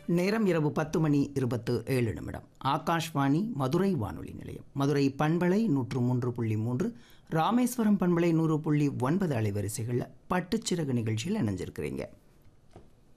நேரம் இரவு 10:27. ஆகாஷ்வாணி மதுரை வானொலி நிலையம். மதுரை பண்பலை 103.3, ராமேஸ்வரம் பண்பலை 100.9 அலைவரிசைகளில் பட்டுச்சிறகு நிகழ்ச்சியில் இணைஞ்சிருக்கிறீங்க.